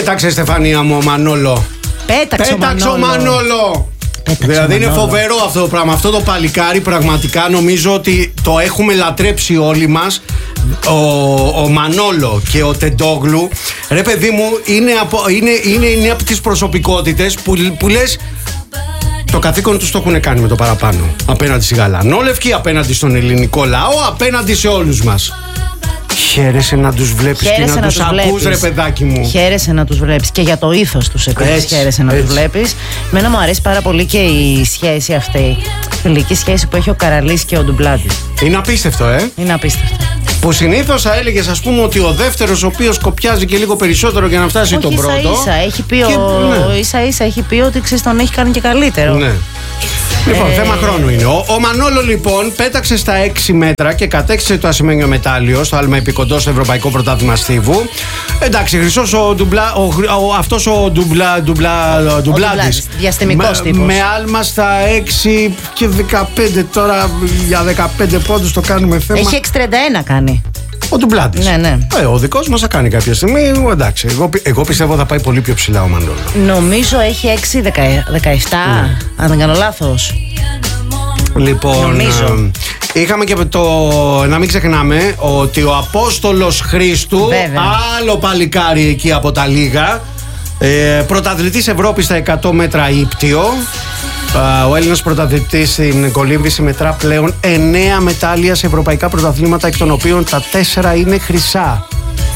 Πέταξε, Στεφανία μου, ο Μανόλο. Πέταξε ο Μανόλο. Δηλαδή είναι φοβερό αυτό το πράγμα. Αυτό το παλικάρι πραγματικά νομίζω ότι το έχουμε λατρέψει όλοι μας. Ο Μανόλο και ο Τεντόγλου, ρε παιδί μου, είναι από τις προσωπικότητες που λες το καθήκον τους το έχουν κάνει με το παραπάνω. Απέναντι στη Γαλανόλευκη, απέναντι στον ελληνικό λαό, απέναντι σε όλους μας. Χαίρεσαι να τους βλέπεις και να τους ακούς, ρε παιδάκι μου. Χαίρεσαι να τους βλέπεις και για το ήθος τους επίσης. Χαίρεσαι να τους βλέπεις. Μένα μου αρέσει πάρα πολύ και η σχέση αυτή, η φιλική σχέση που έχει ο Καραλής και ο Ντουμπλάντης. Είναι απίστευτο, Είναι απίστευτο. Που συνήθως θα έλεγες, ας πούμε, ότι ο δεύτερος, ο οποίος κοπιάζει και λίγο περισσότερο για να φτάσει τον πρώτο. Ίσα-ίσα έχει πει, ίσα-ίσα έχει πει ότι τον έχει κάνει και καλύτερο. Ναι. Λοιπόν, θέμα χρόνου είναι. Ο Μανόλο λοιπόν πέταξε στα 6 μέτρα και κατέκτησε το ασημένιο μετάλλιο στο άλμα επικοντό στο Ευρωπαϊκό Πρωτάθλημα Στίβου. Εντάξει, χρυσός αυτός ο Ντουμπλάντης. Διαστημικός τύπος. Με άλμα στα 6 και 15. Τώρα για 15 πόντους το κάνουμε θέμα. Έχει 6,31 κάνει. Ο Ντουμπλάντης. Ναι. Ο δικός μας θα κάνει κάποια στιγμή. Εντάξει, εγώ πιστεύω θα πάει πολύ πιο ψηλά ο Μανόλο. Νομίζω έχει 6,17, αν δεν κάνω λάθος. Λοιπόν, είχαμε και να μην ξεχνάμε ότι ο Απόστολος Χρήστου, άλλο παλικάρι εκεί από τα λίγα, πρωταθλητής Ευρώπης στα 100 μέτρα ύπτιο. Ο Έλληνας πρωταθλητής στην κολύμβηση μετρά πλέον 9 μετάλλια σε ευρωπαϊκά πρωταθλήματα, εκ των οποίων τα 4 είναι χρυσά.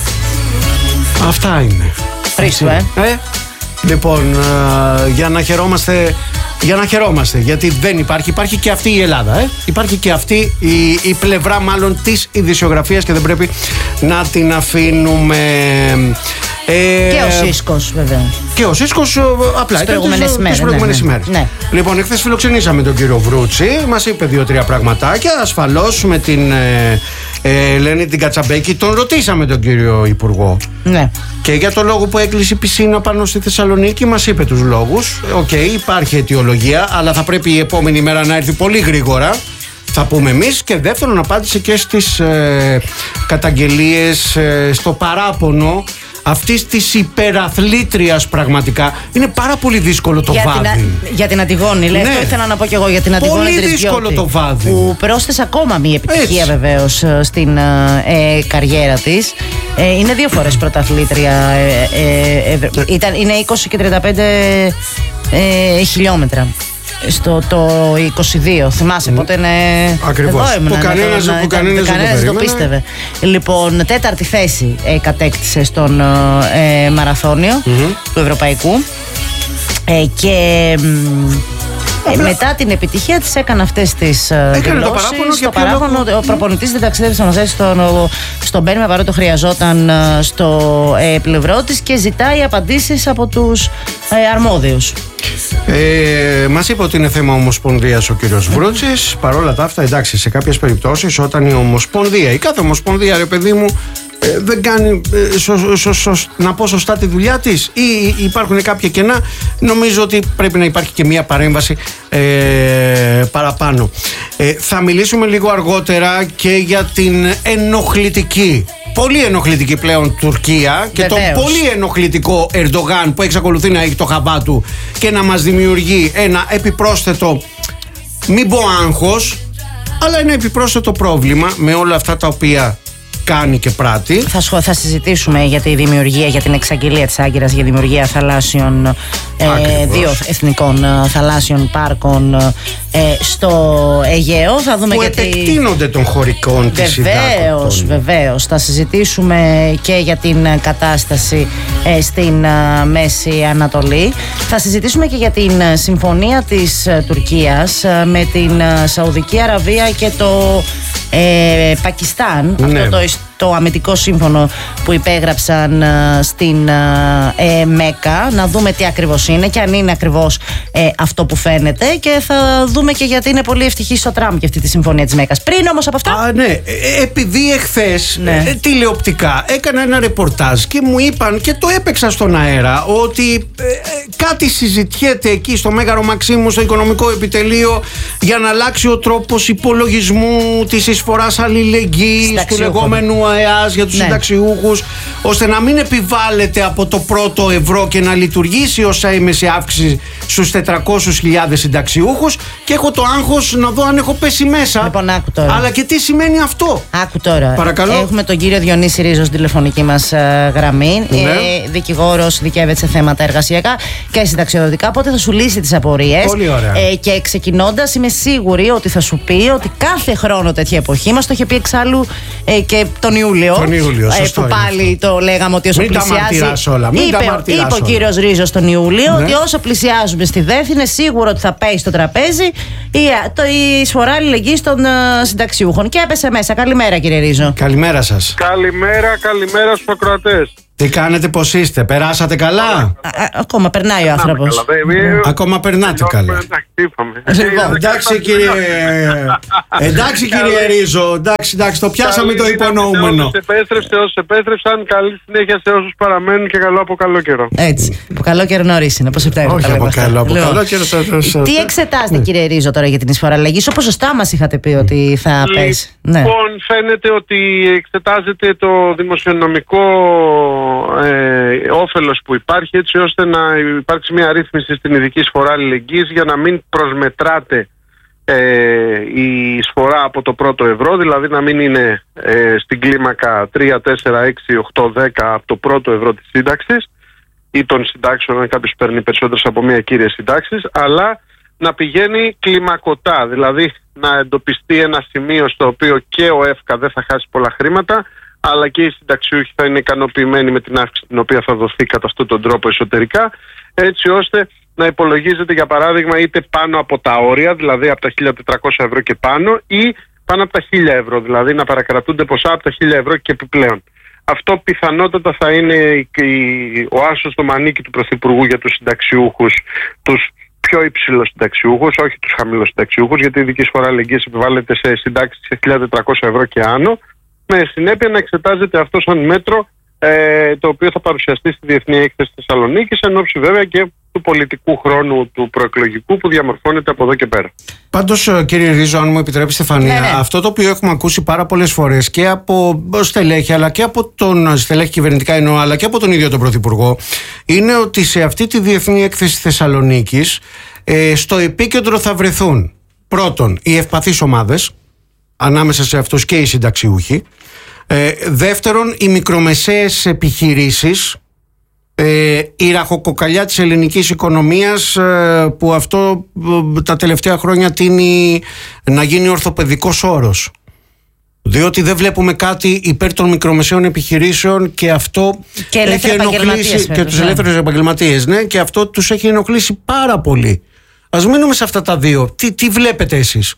Αυτά είναι. Χρήστου, Λοιπόν, για να χαιρόμαστε, γιατί δεν υπάρχει και αυτή η Ελλάδα, υπάρχει και αυτή η πλευρά μάλλον της ειδησιογραφίας και δεν πρέπει να την αφήνουμε. Και ο Σίσκος, βέβαια. Και ο Σίσκος απλά τις προηγούμενες ημέρες. Ναι. Λοιπόν, εχθές φιλοξενήσαμε τον κύριο Βρούτσι, μας είπε 2-3 πραγματάκια. Ασφαλώς με την Ελένη την Κατσαμπέκη τον ρωτήσαμε τον κύριο Υπουργό. Ναι. Και για το λόγο που έκλεισε η πισίνα πάνω στη Θεσσαλονίκη μας είπε τους λόγους. Υπάρχει αιτιολογία, αλλά θα πρέπει η επόμενη μέρα να έρθει πολύ γρήγορα. Θα πούμε εμείς. Και δεύτερον, απάντησε και στις καταγγελίες, στο παράπονο αυτής της υπεραθλήτριας. Πραγματικά είναι πάρα πολύ δύσκολο το βάδι. Για την Αντιγόνη, λέει. Αυτό ήθελα να πω και εγώ για την Αντιγόνη. Πολύ δύσκολο το βάδι. Που πρόσθεσε ακόμα μία επιτυχία βεβαίως στην καριέρα της. Είναι 2 φορές πρωταθλήτρια. Είναι 20 και 35 χιλιόμετρα. Το 22, θυμάσαι πότε είναι. Ακριβώς. Που κανένας δεν το πίστευε. Λοιπόν, 4η θέση κατέκτησε στον μαραθώνιο του Ευρωπαϊκού. Και μετά την επιτυχία της έκανε αυτές τις δηλώσεις. Στο παράπονο, ο προπονητής δεν ταξίδευσε να μας στον Μπέρμα, παρότι το χρειαζόταν στο πλευρό της, και ζητάει απαντήσεις από τους αρμόδιους. Μας είπε ότι είναι θέμα ομοσπονδίας ο κύριος Βρούτσης. Παρόλα τα αυτά, εντάξει, σε κάποιες περιπτώσεις όταν η ομοσπονδία, η κάθε ομοσπονδία, ρε παιδί μου, δεν κάνει να πω σωστά τη δουλειά της, ή υπάρχουν κάποια κενά, νομίζω ότι πρέπει να υπάρχει και μια παρέμβαση παραπάνω. Θα μιλήσουμε λίγο αργότερα και για την πολύ ενοχλητική πλέον Τουρκία και τον πολύ ενοχλητικό Ερντογάν που εξακολουθεί να έχει το χαμπά του και να μας δημιουργεί ένα επιπρόσθετο, μην πω άγχος, αλλά ένα επιπρόσθετο πρόβλημα με όλα αυτά τα οποία κάνει και πράττει. Θα συζητήσουμε για τη δημιουργία, για την εξαγγελία της Άγκυρας για δημιουργία θαλάσσιων, 2 εθνικών θαλάσσιων πάρκων στο Αιγαίο. Θα δούμε που επεκτείνονται των χωρικών της υδάτων. Βεβαίως. Θα συζητήσουμε και για την κατάσταση στην Μέση Ανατολή. Θα συζητήσουμε και για την συμφωνία της Τουρκίας με την Σαουδική Αραβία και το Πακιστάν. Ναι. Αυτό το αμυντικό σύμφωνο που υπέγραψαν στην Μέκα. Να δούμε τι ακριβώς είναι και αν είναι ακριβώς αυτό που φαίνεται, και θα δούμε και γιατί είναι πολύ ευτυχής ο Τραμπ για αυτή τη συμφωνία της Μέκας. Πριν όμως από αυτά, ναι, επειδή εχθές τηλεοπτικά έκανα ένα ρεπορτάζ και μου είπαν, και το έπαιξα στον αέρα, ότι κάτι συζητιέται εκεί στο Μέγαρο Μαξίμου, στο Οικονομικό Επιτελείο, για να αλλάξει ο τρόπος υπολογισμού της εισφοράς αλληλεγγύης, του λεγόμενου ο ΕΑΣ για τους συνταξιούχους, ώστε να μην επιβάλλεται από το πρώτο ευρώ και να λειτουργήσει ως έμεση αύξηση στους 400.000 συνταξιούχους, και έχω το άγχος να δω αν έχω πέσει μέσα. Λοιπόν, άκου τώρα. Αλλά και τι σημαίνει αυτό. Άκου τώρα. Παρακαλώ. Έχουμε τον κύριο Διονύση Ρίζο στην τηλεφωνική μας γραμμή. Δικηγόρος, δικαιεύεται σε θέματα εργασιακά και συνταξιοδοτικά. Οπότε θα σου λύσει τις απορίες. Πολύ ωραία. Και ξεκινώντας, είμαι σίγουρη ότι θα σου πει ότι κάθε χρόνο τέτοια εποχή, μας το είχε πει εξάλλου και τον Ιούλιο. Που πάλι το λέγαμε ότι όσο πλησιάζει. Είπε ο κύριος Ρίζος τον Ιούλιο ότι όσο πλησιάζουμε στη ΔΕΘ, είναι σίγουρο ότι θα πέσει στο τραπέζι η εισφορά αλληλεγγύης των συνταξιούχων. Και έπεσε μέσα. Καλημέρα, κύριε Ρίζο. Καλημέρα σας. Καλημέρα στους ακροατές. Τι κάνετε, πώς είστε, περάσατε καλά? Ακόμα περνάει ο άνθρωπος. Ακόμα περνάτε καλά. Εντάξει κύριε Ρίζο, εντάξει, το πιάσαμε το υπονοούμενο. Όσους επέστρεψαν, καλή συνέχεια σε όσους παραμένουν και καλό από καλό καιρό. Έτσι, από καλό καιρό νωρίς είναι, πώς Σεπτέμβριο. Όχι από καλό καιρό. Τι εξετάζετε, κύριε Ρίζο, τώρα για την εισφορά αλλαγής, όπως σωστά μας είχατε πει ότι θα πέσει? Λοιπόν, φαίνεται ότι εξετάζεται το δημοσιονομικό όφελος που υπάρχει, έτσι ώστε να υπάρξει μια ρύθμιση στην ειδική εισφορά αλληλεγγύης για να μην προσμετράται η εισφορά από το πρώτο ευρώ, δηλαδή να μην είναι στην κλίμακα 3, 4, 6, 8, 10 από το πρώτο ευρώ της σύνταξης ή των συντάξεων, αν κάποιος παίρνει περισσότερες από μια κύρια συντάξεις, αλλά να πηγαίνει κλιμακωτά, δηλαδή να εντοπιστεί ένα σημείο στο οποίο και ο ΕΦΚΑ δεν θα χάσει πολλά χρήματα, αλλά και οι συνταξιούχοι θα είναι ικανοποιημένοι με την αύξηση την οποία θα δοθεί κατά αυτόν τον τρόπο εσωτερικά, έτσι ώστε να υπολογίζεται, για παράδειγμα, είτε πάνω από τα όρια, δηλαδή από τα 1.400 ευρώ και πάνω, ή πάνω από τα 1.000 ευρώ, δηλαδή να παρακρατούνται ποσά από τα 1.000 ευρώ και επιπλέον. Αυτό πιθανότατα θα είναι ο άσος στο μανίκι του Πρωθυπουργού για τους συνταξιούχους, τους πιο υψηλούς συνταξιούχους, όχι τους χαμηλούς συνταξιούχους, γιατί η ειδική εισφορά αλληλεγγύης επιβάλλεται σε συντάξεις 1.400 ευρώ και άνω, με συνέπεια να εξετάζεται αυτό σαν μέτρο το οποίο θα παρουσιαστεί στη Διεθνή Έκθεση Θεσσαλονίκης, εν ώψη βέβαια και του πολιτικού χρόνου του προεκλογικού που διαμορφώνεται από εδώ και πέρα. Πάντως, κύριε Ρίζο, αν μου επιτρέπει, Στεφανία, αυτό το οποίο έχουμε ακούσει πάρα πολλές φορές και από στελέχη, αλλά και από τον στελέχη κυβερνητικά εννοώ, αλλά και από τον ίδιο τον Πρωθυπουργό, είναι ότι σε αυτή τη Διεθνή Έκθεση Θεσσαλονίκης στο επίκεντρο θα βρεθούν πρώτον οι ευπαθείς ομάδες, ανάμεσα σε αυτούς και οι συνταξιούχοι. Δεύτερον, οι μικρομεσαίες επιχειρήσεις, η ραχοκοκαλιά της ελληνικής οικονομίας, που αυτό τα τελευταία χρόνια τείνει να γίνει ορθοπαιδικός όρος, διότι δεν βλέπουμε κάτι υπέρ των μικρομεσαίων επιχειρήσεων, και αυτό και έχει ενοχλήσει και τους ελεύθερους επαγγελματίες, και αυτό τους έχει ενοχλήσει πάρα πολύ. Ας μείνουμε σε αυτά τα δύο. Τι βλέπετε εσείς?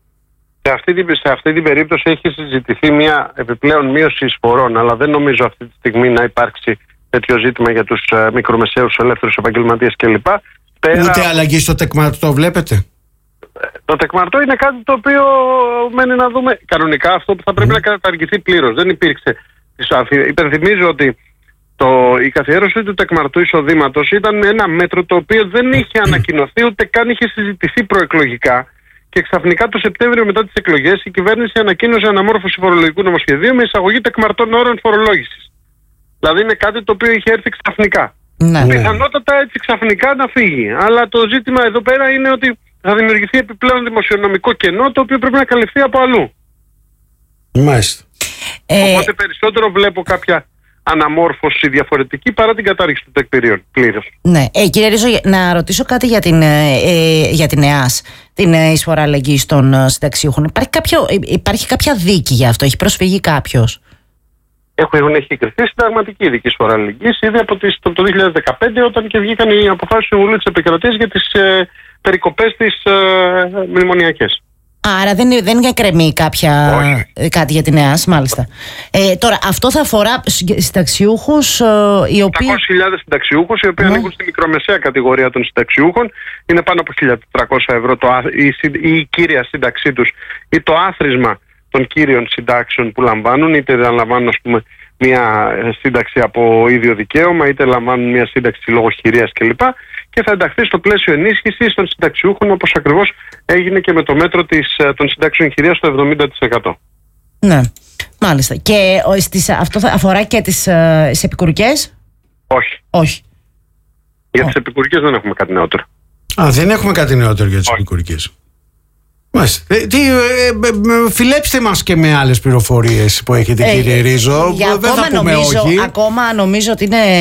Σε αυτή την περίπτωση έχει συζητηθεί μια επιπλέον μείωση εισφορών, αλλά δεν νομίζω αυτή τη στιγμή να υπάρξει τέτοιο ζήτημα για τους μικρομεσαίους ελεύθερους επαγγελματίες κλπ. Ούτε αλλαγή στο τεκμαρτό βλέπετε? Το τεκμαρτό είναι κάτι το οποίο μένει να δούμε. Κανονικά αυτό που θα πρέπει να καταργηθεί πλήρως. Δεν υπήρξε. Υπενθυμίζω ότι η καθιέρωση του τεκμαρτού εισοδήματος ήταν ένα μέτρο το οποίο δεν είχε ανακοινωθεί, ούτε καν είχε συζητηθεί προεκλογικά. Και ξαφνικά το Σεπτέμβριο, μετά τις εκλογές, η κυβέρνηση ανακοίνωσε αναμόρφωση φορολογικού νομοσχεδίου με εισαγωγή τεκμαρτών όρων φορολόγησης. Δηλαδή είναι κάτι το οποίο είχε έρθει ξαφνικά. Πιθανότατα έτσι ξαφνικά να φύγει. Αλλά το ζήτημα εδώ πέρα είναι ότι θα δημιουργηθεί επιπλέον δημοσιονομικό κενό, το οποίο πρέπει να καλυφθεί από αλλού. Μάλιστα. Οπότε περισσότερο βλέπω κάποια αναμόρφωση διαφορετική παρά την κατάργηση του τεκμηρίων πλήρως. Ναι. Κύριε Ρίζο, να ρωτήσω κάτι για την ΕΑΣ, την εισφορά αλληλεγγύης των συνταξιούχων. Υπάρχει κάποια δίκη για αυτό? Έχει προσφύγει κάποιος? Έχει κριθεί συνταγματική ειδική εισφορά αλληλεγγύης ήδη από το 2015, όταν και βγήκαν οι αποφάσεις του Συμβουλίου της Επικρατείας για τις περικοπές της μνημονιακές. Άρα δεν εκκρεμεί κάτι για την ΕΑΣ, μάλιστα. Τώρα, αυτό θα αφορά συνταξιούχους οι οποίοι... 800.000 συνταξιούχους, οι οποίοι ανήκουν στη μικρομεσαία κατηγορία των συνταξιούχων, είναι πάνω από 1.400 ευρώ η κύρια σύνταξή τους ή το άθροισμα των κύριων συντάξεων που λαμβάνουν, είτε λαμβάνουν, ας πούμε, μια σύνταξη από ίδιο δικαίωμα, είτε λαμβάνουν μια σύνταξη λόγω χειρίας κλπ. Και θα ενταχθεί στο πλαίσιο ενίσχυσης των συνταξιούχων, όπως ακριβώς έγινε και με το μέτρο των συντάξεων χειρίας στο 70%. Ναι, μάλιστα. Και αυτό αφορά και τις επικουρικές? Όχι. Για τις επικουρικές δεν έχουμε κάτι νεότερο. Δεν έχουμε κάτι νεότερο για τις επικουρικές. Φιλέψτε μας και με άλλες πληροφορίες που έχετε, κύριε Ρίζο. Δεν θα πούμε όχι. Ακόμα νομίζω ότι είναι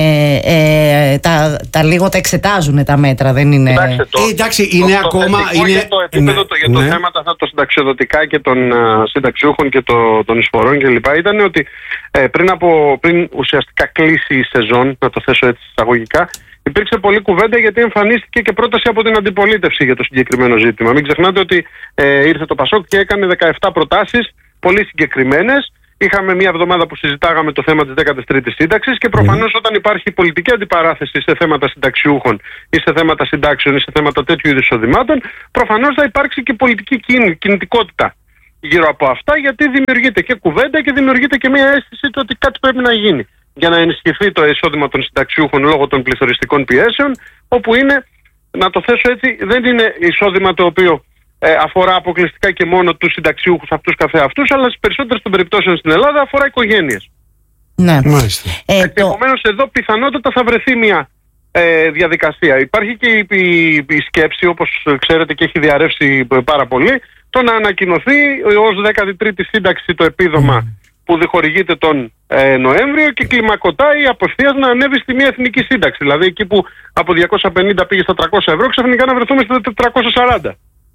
τα λίγο τα εξετάζουν τα μέτρα, δεν είναι. Εντάξει, είναι ακόμα. Για το θέματα αυτά των συνταξιοδοτικά και των συνταξιούχων και των εισφορών κλπ. Ήταν ότι πριν ουσιαστικά κλείσει η σεζόν, να το θέσω έτσι εισαγωγικά, υπήρξε πολλή κουβέντα γιατί εμφανίστηκε και πρόταση από την αντιπολίτευση για το συγκεκριμένο ζήτημα. Μην ξεχνάτε ότι ήρθε το Πασόκ και έκανε 17 προτάσεις, πολύ συγκεκριμένες. Είχαμε μια εβδομάδα που συζητάγαμε το θέμα της 13ης σύνταξης και προφανώς όταν υπάρχει πολιτική αντιπαράθεση σε θέματα συνταξιούχων ή σε θέματα συντάξεων ή σε θέματα τέτοιου είδους εισοδημάτων, προφανώς θα υπάρξει και πολιτική κινητικότητα γύρω από αυτά, γιατί δημιουργείται και κουβέντα και δημιουργείται και μια αίσθηση ότι κάτι πρέπει να γίνει για να ενισχυθεί το εισόδημα των συνταξιούχων λόγω των πληθωριστικών πιέσεων, όπου είναι, να το θέσω έτσι, δεν είναι εισόδημα το οποίο αφορά αποκλειστικά και μόνο τους συνταξιούχους αυτούς καθεαυτούς, αλλά στις περισσότερες των περιπτώσεων στην Ελλάδα αφορά οικογένειες. Ναι. Επομένως εδώ πιθανότατα θα βρεθεί μια διαδικασία. Υπάρχει και η σκέψη, όπως ξέρετε και έχει διαρρεύσει πάρα πολύ, το να ανακοινωθεί ως 13η σύνταξη το επίδομα που διχορηγείται τον Νοέμβριο και κλιμακωτάει απευθείας να ανέβει στη μια εθνική σύνταξη. Δηλαδή εκεί που από 250 πήγε στα 300 ευρώ, ξαφνικά να βρεθούμε στα 440.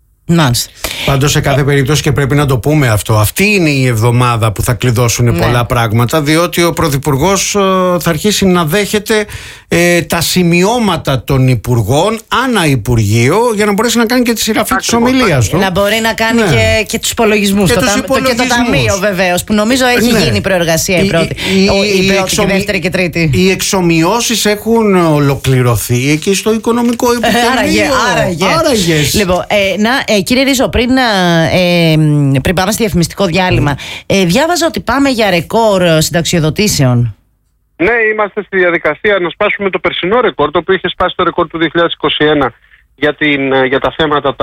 Πάντως σε κάθε περίπτωση, και πρέπει να το πούμε αυτό, αυτή είναι η εβδομάδα που θα κλειδώσουν πολλά πράγματα, διότι ο Πρωθυπουργός θα αρχίσει να δέχεται τα σημειώματα των υπουργών ανά Υπουργείο για να μπορέσει να κάνει και τη σειραφή της ομιλίας του. Να μπορεί να κάνει και τους υπολογισμούς. Και το ταμείο βεβαίως, που νομίζω έχει γίνει προεργασία η πρώτη και δεύτερη και τρίτη. Οι εξομοιώσεις έχουν ολοκληρωθεί εκεί στο Οικονομικό Επιτελείο. Άραγες. Λοιπόν, κύριε Ρίζο, πριν πάμε στη διαφημιστικό διάλειμμα, διάβαζα ότι πάμε για ρεκόρ συνταξιοδοτήσεων. Ναι, είμαστε στη διαδικασία να σπάσουμε το περσινό ρεκόρ, το οποίο είχε σπάσει το ρεκόρ του 2021 για τα θέματα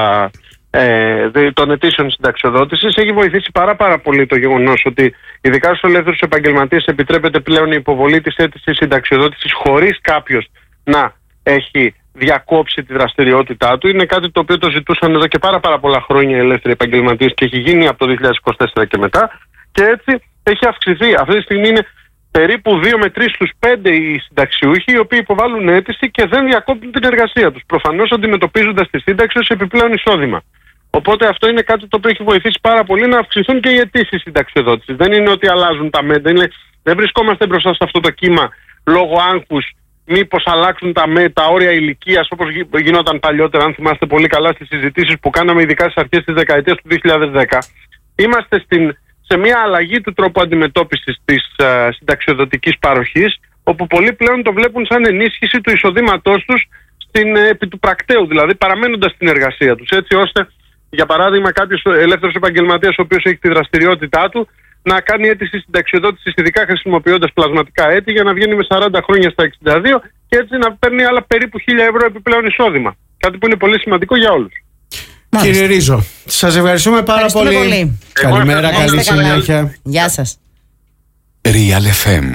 των αιτήσεων συνταξιοδότησης. Έχει βοηθήσει πάρα πολύ το γεγονός ότι ειδικά στους ελεύθερους επαγγελματίες επιτρέπεται πλέον η υποβολή της αίτησης συνταξιοδότησης χωρίς κάποιος να έχει διακόψει τη δραστηριότητά του. Είναι κάτι το οποίο το ζητούσαν εδώ και πάρα πολλά χρόνια οι ελεύθεροι επαγγελματίες και έχει γίνει από το 2024 και μετά, και έτσι έχει αυξηθεί. Αυτή τη στιγμή είναι περίπου 2 με 3 στους 5 οι συνταξιούχοι οι οποίοι υποβάλλουν αίτηση και δεν διακόπτουν την εργασία τους, προφανώς αντιμετωπίζοντας τη σύνταξη ως επιπλέον εισόδημα. Οπότε αυτό είναι κάτι το οποίο έχει βοηθήσει πάρα πολύ να αυξηθούν και οι αιτήσεις συνταξιοδότησης. Δεν είναι ότι αλλάζουν τα μέτρα, δεν βρισκόμαστε μπροστά σε αυτό το κύμα λόγω άγχους μήπως αλλάξουν τα όρια ηλικίας, όπως γινόταν παλιότερα, αν θυμάστε πολύ καλά στις συζητήσεις που κάναμε ειδικά στις αρχές της δεκαετίας του 2010. Είμαστε σε μια αλλαγή του τρόπου αντιμετώπισης της συνταξιοδοτικής παροχής, όπου πολλοί πλέον το βλέπουν σαν ενίσχυση του εισοδήματός τους επί του πρακτέου, δηλαδή παραμένοντας στην εργασία τους, έτσι ώστε, για παράδειγμα, κάποιος ελεύθερος επαγγελματίας ο οποίος έχει τη δραστηριότητά του να κάνει αίτηση συνταξιοδότησης, ειδικά χρησιμοποιώντας πλασματικά έτη, για να βγαίνει με 40 χρόνια στα 62 και έτσι να παίρνει άλλα περίπου 1.000 ευρώ επιπλέον εισόδημα. Κάτι που είναι πολύ σημαντικό για όλους. Κύριε Ρίζο, σας ευχαριστούμε πάρα πολύ. Καλημέρα, καλή συνέχεια. Γεια σας. Real FM.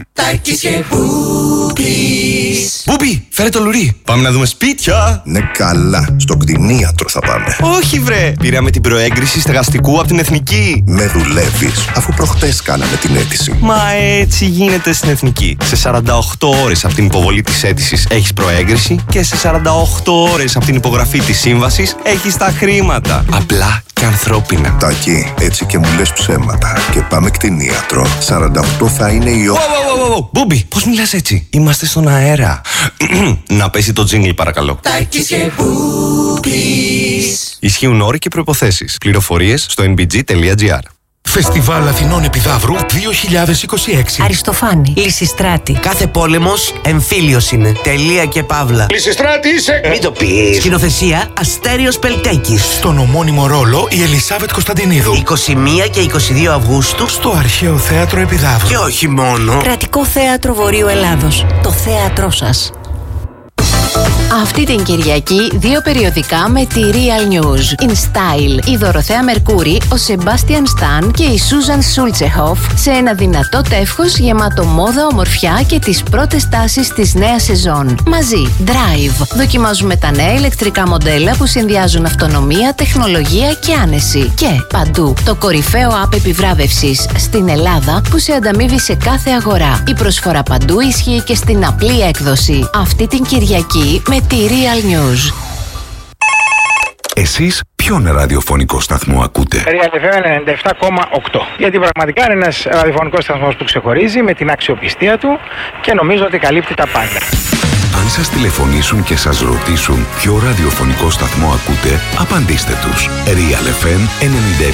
Μπούμπι, φέρε το λουρί. Πάμε να δούμε σπίτια. Ναι, καλά. Στον κτηνίατρο θα πάμε. Όχι, βρε. Πήραμε την προέγκριση στεγαστικού από την Εθνική. Με δουλεύεις, αφού προχτές κάναμε την αίτηση. Μα έτσι γίνεται στην Εθνική. Σε 48 ώρες από την υποβολή της αίτησης έχεις προέγκριση και σε 48 ώρες από την υπογραφή της σύμβασης έχεις τα χρήματα. Απλά και ανθρώπινα. Τάκη, έτσι και μου λες ψέματα. Και πάμε κτηνίατρο. 48 θα είναι η ώρα. Μπούμπι, πώς μιλάς έτσι? Είμαστε στον αέρα. Να πέσει το τζίνγκλ, παρακαλώ. Τάκης και Μπούμπις. Ισχύουν όροι και προϋποθέσεις. Πληροφορίες στο nbg.gr. Φεστιβάλ Αθηνών Επιδαύρου 2026. Αριστοφάνη, Λυσιστράτη. Κάθε πόλεμος εμφύλιος είναι. Τελεία και παύλα. Λυσιστράτη είσαι! Μην το πεις. Σκηνοθεσία Αστέριος Πελτέκης. Στον ομώνυμο ρόλο η Ελισάβετ Κωνσταντινίδου. 21 και 22 Αυγούστου στο Αρχαίο Θέατρο Επιδαύρου. Και όχι μόνο. Κρατικό Θέατρο Βορείου Ελλάδος. Το θέατρό σας. Αυτή την Κυριακή 2 περιοδικά με τη Real News. In Style, η Δωροθέα Μερκούρη, ο Σεμπάστιαν Σταν και η Σούζαν Σούλτσεχοφ σε ένα δυνατό τεύχος γεμάτο μόδα, ομορφιά και τις πρώτες τάσεις της νέας σεζόν. Μαζί, Drive. Δοκιμάζουμε τα νέα ηλεκτρικά μοντέλα που συνδυάζουν αυτονομία, τεχνολογία και άνεση. Και παντού, το κορυφαίο app επιβράβευσης στην Ελλάδα που σε ανταμείβει σε κάθε αγορά. Η προσφορά παντού ισχύει και στην απλή έκδοση. Αυτή την Κυριακή με τη Real News. Εσείς ποιον ραδιοφωνικό σταθμό ακούτε? Real FM 97,8. Γιατί πραγματικά είναι ένας ραδιοφωνικός σταθμός που ξεχωρίζει με την αξιοπιστία του και νομίζω ότι καλύπτει τα πάντα. Αν σας τηλεφωνήσουν και σας ρωτήσουν ποιο ραδιοφωνικό σταθμό ακούτε, απαντήστε τους. Real FM